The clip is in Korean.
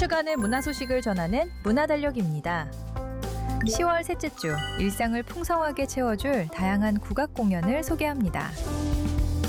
주간의 문화 소식을 전하는 문화달력입니다. 10월 셋째 주, 일상을 풍성하게 채워줄 다양한 국악 공연을 소개합니다.